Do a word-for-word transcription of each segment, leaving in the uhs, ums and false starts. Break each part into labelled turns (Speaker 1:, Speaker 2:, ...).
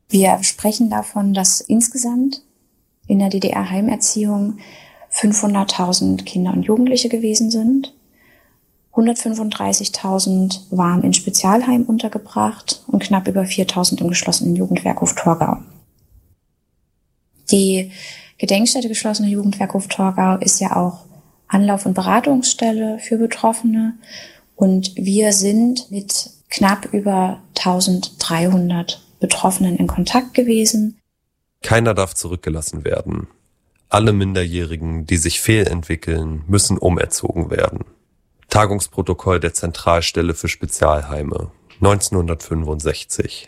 Speaker 1: Wir sprechen davon, dass insgesamt in der D D R-Heimerziehung fünfhunderttausend Kinder und Jugendliche gewesen sind. hundertfünfunddreißigtausend waren in Spezialheimen untergebracht und knapp über viertausend im geschlossenen Jugendwerkhof Torgau. Die Gedenkstätte geschlossener Jugendwerkhof Torgau ist ja auch Anlauf- und Beratungsstelle für Betroffene und wir sind mit knapp über eintausenddreihundert Betroffenen in Kontakt gewesen.
Speaker 2: Keiner darf zurückgelassen werden. Alle Minderjährigen, die sich fehlentwickeln, müssen umerzogen werden. Tagungsprotokoll der Zentralstelle für Spezialheime, neunzehnhundertfünfundsechzig.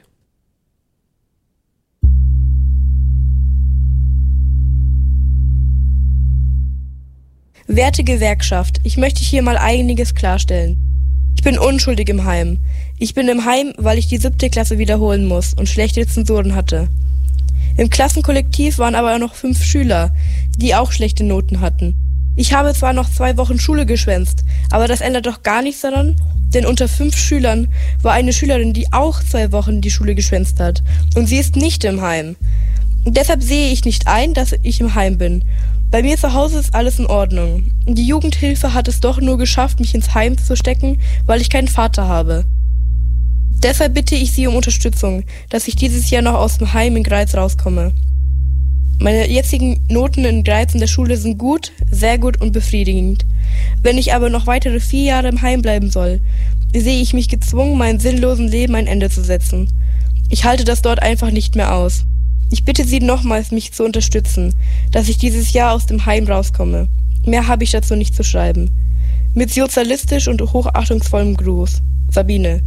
Speaker 3: Werte Gewerkschaft, ich möchte hier mal einiges klarstellen. Ich bin unschuldig im Heim. Ich bin im Heim, weil ich die siebte Klasse wiederholen muss und schlechte Zensuren hatte. Im Klassenkollektiv waren aber noch fünf Schüler, die auch schlechte Noten hatten. Ich habe zwar noch zwei Wochen Schule geschwänzt, aber das ändert doch gar nichts daran, denn unter fünf Schülern war eine Schülerin, die auch zwei Wochen die Schule geschwänzt hat. Und sie ist nicht im Heim. Und deshalb sehe ich nicht ein, dass ich im Heim bin. Bei mir zu Hause ist alles in Ordnung. Die Jugendhilfe hat es doch nur geschafft, mich ins Heim zu stecken, weil ich keinen Vater habe. Deshalb bitte ich Sie um Unterstützung, dass ich dieses Jahr noch aus dem Heim in Greiz rauskomme. Meine jetzigen Noten in Greiz in der Schule sind gut, sehr gut und befriedigend. Wenn ich aber noch weitere vier Jahre im Heim bleiben soll, sehe ich mich gezwungen, meinem sinnlosen Leben ein Ende zu setzen. Ich halte das dort einfach nicht mehr aus. Ich bitte Sie nochmals, mich zu unterstützen, dass ich dieses Jahr aus dem Heim rauskomme. Mehr habe ich dazu nicht zu schreiben. Mit sozialistisch und hochachtungsvollem Gruß. Sabine.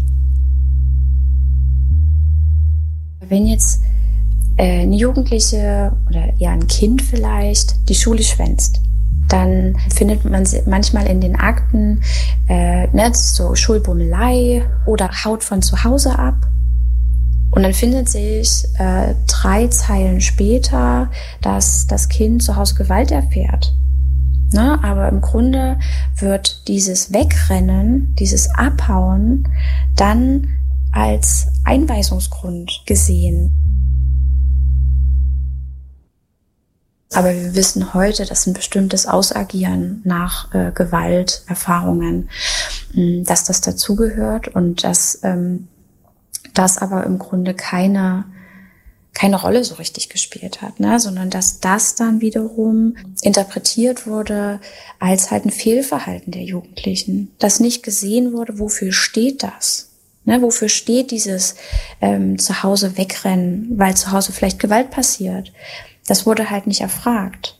Speaker 1: Wenn jetzt äh, eine Jugendliche oder ja ein Kind vielleicht die Schule schwänzt, dann findet man manchmal in den Akten äh, ne, so Schulbummelei oder haut von zu Hause ab. Und dann findet sich äh, drei Zeilen später, dass das Kind zu Hause Gewalt erfährt. Ne? Aber im Grunde wird dieses Wegrennen, dieses Abhauen dann als Einweisungsgrund gesehen. Aber wir wissen heute, dass ein bestimmtes Ausagieren nach äh, Gewalterfahrungen, mh, dass das dazugehört und dass ähm, das aber im Grunde keine keine Rolle so richtig gespielt hat, ne? Sondern dass das dann wiederum interpretiert wurde als halt ein Fehlverhalten der Jugendlichen, dass nicht gesehen wurde, wofür steht das, ne? Wofür steht dieses ähm, zu Hause wegrennen, weil zu Hause vielleicht Gewalt passiert. Das wurde halt nicht erfragt.